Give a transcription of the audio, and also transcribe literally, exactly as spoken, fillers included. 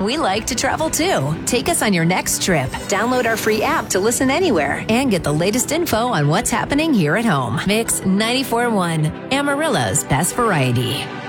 we like to travel too. Take us on your next trip. Download our free app to listen anywhere and get the latest info on what's happening here at home. Mix ninety-four point one, Amarillo's best variety.